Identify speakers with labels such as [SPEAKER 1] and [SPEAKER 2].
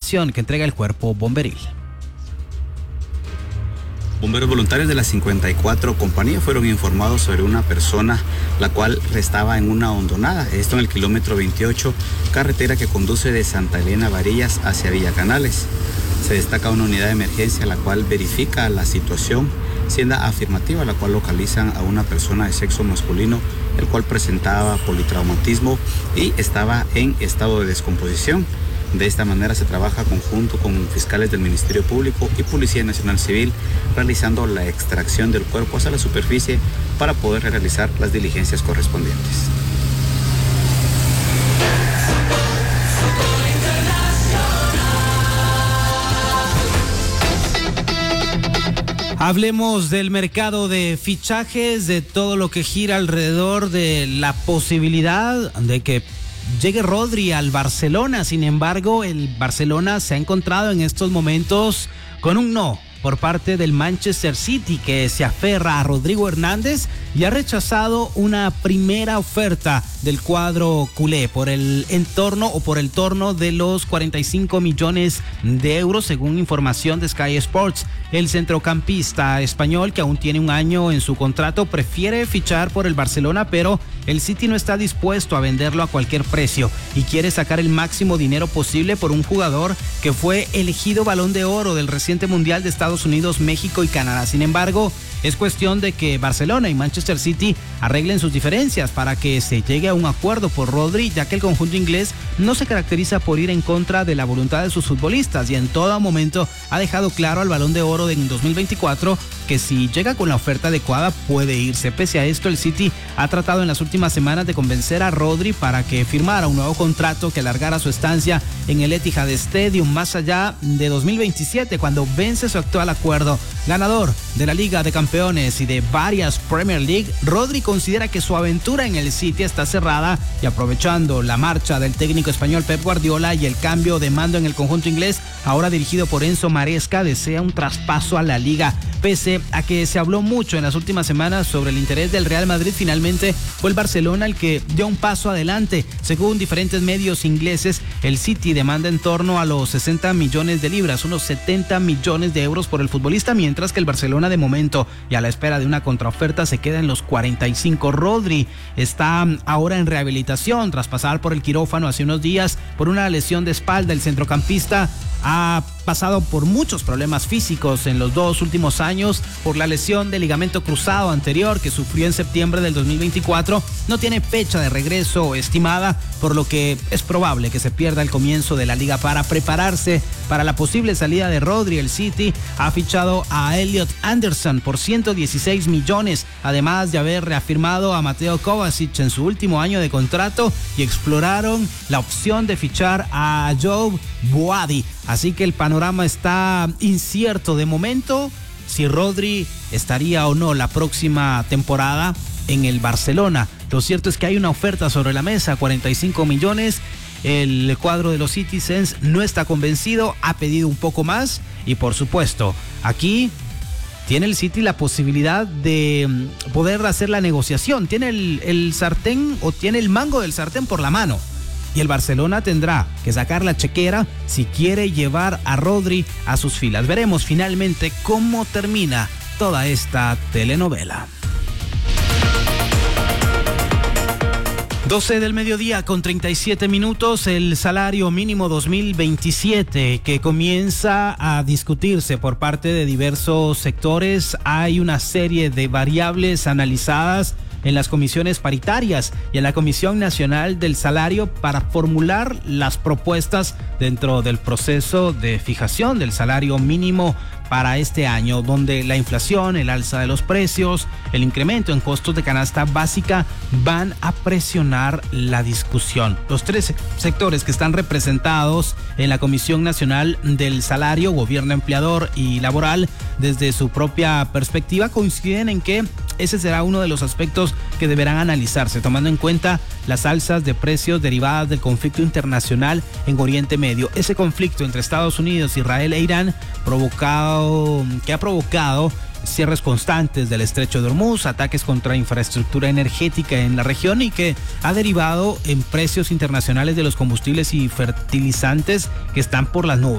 [SPEAKER 1] información que entrega el cuerpo bomberil.
[SPEAKER 2] Bomberos voluntarios de la 54 compañía fueron informados sobre una persona la cual estaba en una hondonada, esto en el kilómetro 28, carretera que conduce de Santa Elena Varillas hacia Villa Canales. Se destaca una unidad de emergencia la cual verifica la situación, siendo afirmativa, la cual localizan a una persona de sexo masculino, el cual presentaba politraumatismo y estaba en estado de descomposición. De esta manera se trabaja conjunto con fiscales del Ministerio Público y Policía Nacional Civil, realizando la extracción del cuerpo hacia la superficie para poder realizar las diligencias correspondientes.
[SPEAKER 1] Hablemos del mercado de fichajes, de todo lo que gira alrededor de la posibilidad de que llegue Rodri al Barcelona. Sin embargo, el Barcelona se ha encontrado en estos momentos con un no por parte del Manchester City, que se aferra a Rodrigo Hernández y ha rechazado una primera oferta del cuadro culé por el torno de los 45 millones de euros, según información de Sky Sports. El centrocampista español, que aún tiene un año en su contrato, prefiere fichar por el Barcelona, pero el City no está dispuesto a venderlo a cualquier precio y quiere sacar el máximo dinero posible por un jugador que fue elegido Balón de Oro del reciente Mundial de Estados Unidos, México y Canadá. Sin embargo, es cuestión de que Barcelona y Manchester City arreglen sus diferencias para que se llegue a un acuerdo por Rodri, ya que el conjunto inglés no se caracteriza por ir en contra de la voluntad de sus futbolistas y en todo momento ha dejado claro al Balón de Oro en 2024 que si llega con la oferta adecuada puede irse. Pese a esto, el City ha tratado en las últimas semanas de convencer a Rodri para que firmara un nuevo contrato que alargara su estancia en el Etihad Stadium más allá de 2027, cuando vence su actual acuerdo. Ganador de la Liga de Campeones y de varias Premier League, Rodri considera que su aventura en el City está cerrada y, aprovechando la marcha del técnico español Pep Guardiola y el cambio de mando en el conjunto inglés, ahora dirigido por Enzo Maresca, desea un traspaso a la liga. Pese a que se habló mucho en las últimas semanas sobre el interés del Real Madrid, finalmente fue el Barcelona el que dio un paso adelante. Según diferentes medios ingleses, el City demanda en torno a los 60 millones de libras, unos 70 millones de euros por el futbolista, mientras que el Barcelona de momento y a la espera de una contraoferta se queda en los 45. Rodri está ahora en rehabilitación tras pasar por el quirófano hace unos días por una lesión de espalda. El centrocampista ha pasado por muchos problemas físicos en los 2 últimos años por la lesión de ligamento cruzado anterior que sufrió en septiembre del 2024. No tiene fecha de regreso estimada, por lo que es probable que se pierda el comienzo de la liga. Para prepararse para la posible salida de Rodri, el City ha fichado a Elliot Anderson por 116 millones, además de haber reafirmado a Mateo Kovacic en su último año de contrato, y exploraron la opción de fichar a Joe Boadi. Así que el panorama está incierto de momento si Rodri estaría o no la próxima temporada en el Barcelona. Lo cierto es que hay una oferta sobre la mesa, 45 millones. El cuadro de los Citizens no está convencido, ha pedido un poco más y, por supuesto, aquí tiene el City la posibilidad de poder hacer la negociación. Tiene el sartén, o tiene el mango del sartén por la mano. Y el Barcelona tendrá que sacar la chequera si quiere llevar a Rodri a sus filas. Veremos finalmente cómo termina toda esta telenovela. 12 del mediodía con 37 minutos, el salario mínimo 2027 que comienza a discutirse por parte de diversos sectores. Hay una serie de variables analizadas en las comisiones paritarias y en la Comisión Nacional del Salario para formular las propuestas dentro del proceso de fijación del salario mínimo para este año, donde la inflación, el alza de los precios, el incremento en costos de canasta básica van a presionar la discusión. Los 3 sectores que están representados en la Comisión Nacional del Salario, Gobierno Empleador y Laboral, desde su propia perspectiva coinciden en que ese será uno de los aspectos que deberán analizarse, tomando en cuenta las alzas de precios derivadas del conflicto internacional en Oriente Medio. Ese conflicto entre Estados Unidos, Israel e Irán que ha provocado cierres constantes del estrecho de Hormuz, ataques contra infraestructura energética en la región y que ha derivado en precios internacionales de los combustibles y fertilizantes que están por las nubes.